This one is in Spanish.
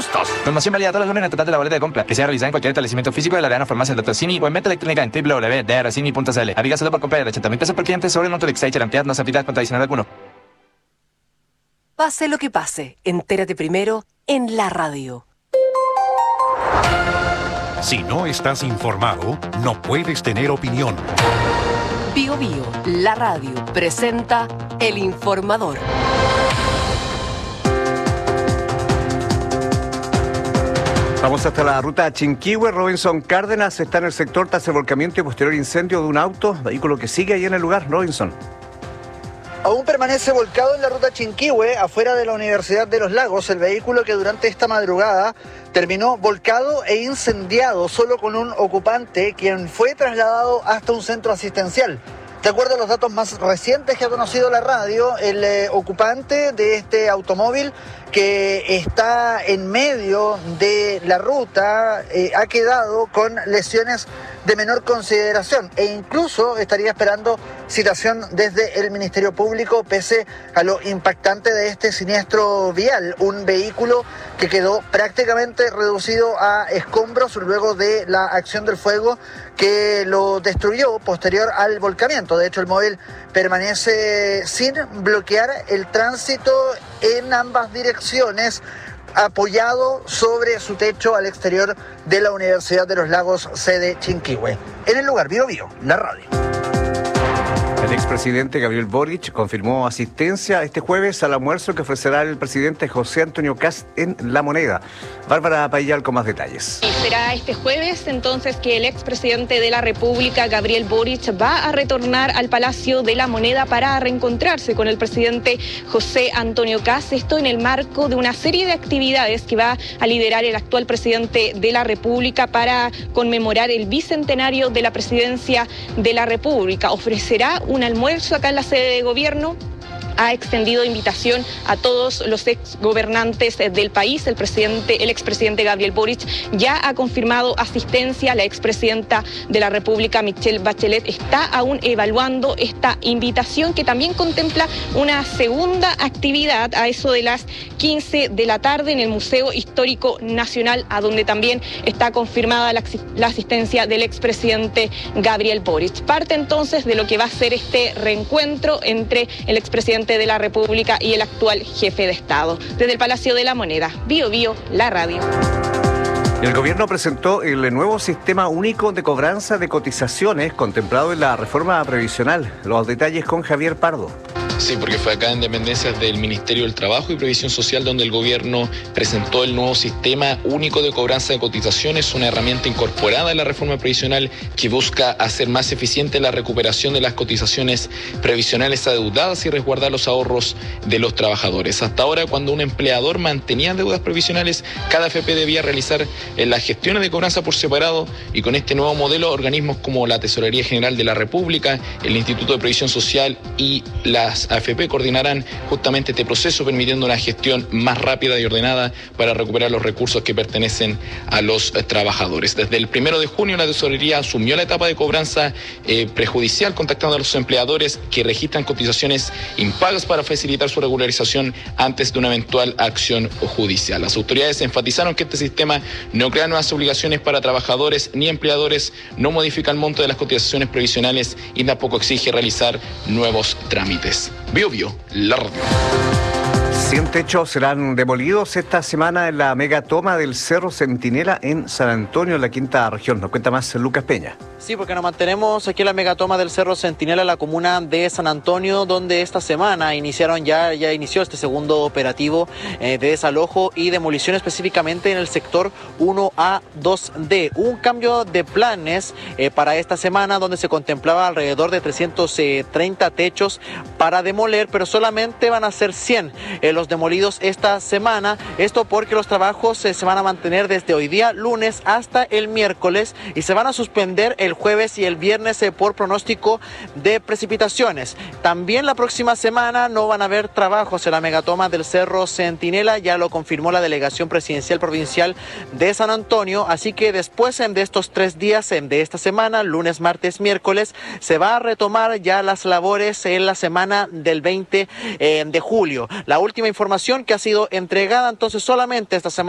listos. Promoción válida todos los lunes en el total de la boleta de compra, que sea realizada en cualquier establecimiento físico de la Arena Farmacia del Dr. Cini o en venta electrónica en www.drcini.cl. Aplica solo por compra de 80.000 pesos por cliente sobre el monto de Exchange. Ampliar no se aplica contra adicional alguno. Pase lo que pase, entérate primero en la radio. Si no estás informado, no puedes tener opinión. Bio Bio, la radio, presenta El Informador. Vamos hasta la ruta Chinquihue. Robinson Cárdenas está en el sector tras el volcamiento y posterior incendio de un auto, vehículo que sigue ahí en el lugar. Robinson. Aún permanece volcado en la ruta Chinquihue, afuera de la Universidad de los Lagos, el vehículo que durante esta madrugada terminó volcado e incendiado, solo con un ocupante, quien fue trasladado hasta un centro asistencial. De acuerdo a los datos más recientes que ha conocido la radio, el ocupante de este automóvil que está en medio de la ruta ha quedado con lesiones de menor consideración e incluso estaría esperando citación desde el Ministerio Público pese a lo impactante de este siniestro vial. Un vehículo que quedó prácticamente reducido a escombros luego de la acción del fuego que lo destruyó posterior al volcamiento. De hecho, el móvil permanece sin bloquear el tránsito en ambas direcciones, apoyado sobre su techo al exterior de la Universidad de los Lagos, sede Chinquihue. En el lugar, Bio Bio, la radio. El expresidente Gabriel Boric confirmó asistencia este jueves al almuerzo que ofrecerá el presidente José Antonio Kast en La Moneda. Bárbara Payal con más detalles. Será este jueves entonces que el expresidente de la República, Gabriel Boric, va a retornar al Palacio de La Moneda para reencontrarse con el presidente José Antonio Kast. Esto en el marco de una serie de actividades que va a liderar el actual presidente de la República para conmemorar el bicentenario de la presidencia de la República. Ofrecerá un almuerzo acá en la sede de gobierno. Ha extendido invitación a todos los exgobernantes del país. El expresidente Gabriel Boric ya ha confirmado asistencia. La expresidenta de la República, Michelle Bachelet, está aún evaluando esta invitación que también contempla una segunda actividad a eso de las 15 de la tarde en el Museo Histórico Nacional, a donde también está confirmada la asistencia del expresidente Gabriel Boric. Parte entonces de lo que va a ser este reencuentro entre el expresidente de la República y el actual jefe de Estado. Desde el Palacio de la Moneda, Bio Bio, la radio. El gobierno presentó el nuevo sistema único de cobranza de cotizaciones contemplado en la reforma previsional. Los detalles con Javier Pardo. Sí, porque fue acá en dependencias del Ministerio del Trabajo y Previsión Social donde el gobierno presentó el nuevo sistema único de cobranza de cotizaciones, una herramienta incorporada en la reforma previsional que busca hacer más eficiente la recuperación de las cotizaciones previsionales adeudadas y resguardar los ahorros de los trabajadores. Hasta ahora, cuando un empleador mantenía deudas previsionales, cada AFP debía realizar las gestiones de cobranza por separado, y con este nuevo modelo, organismos como la Tesorería General de la República, el Instituto de Previsión Social y las AFP coordinarán justamente este proceso, permitiendo una gestión más rápida y ordenada para recuperar los recursos que pertenecen a los trabajadores. Desde el 1 de junio, la Tesorería asumió la etapa de cobranza prejudicial, contactando a los empleadores que registran cotizaciones impagas para facilitar su regularización antes de una eventual acción judicial. Las autoridades enfatizaron que este sistema no crea nuevas obligaciones para trabajadores ni empleadores, no modifica el monto de las cotizaciones previsionales y tampoco exige realizar nuevos trámites. Bio Bio, la radio. 100 techos serán demolidos esta semana en la megatoma del Cerro Centinela en San Antonio, en la quinta región. Nos cuenta más Lucas Peña. Sí, porque nos mantenemos aquí en la megatoma del Cerro Centinela, la comuna de San Antonio, donde esta semana ya inició este segundo operativo de desalojo y demolición, específicamente en el sector 1A, 2D. Hubo un cambio de planes para esta semana, donde se contemplaba alrededor de 330 techos para demoler, pero solamente van a ser 100 los demolidos esta semana. Esto porque los trabajos se van a mantener desde hoy día, lunes, hasta el miércoles, y se van a suspender el jueves y el viernes por pronóstico de precipitaciones. También la próxima semana no van a haber trabajos en la megatoma del Cerro Centinela, ya lo confirmó la Delegación Presidencial Provincial de San Antonio, así que después de estos 3 días de esta semana, lunes, martes, miércoles, se va a retomar ya las labores en la semana del 20 de julio. La última información que ha sido entregada entonces solamente esta semana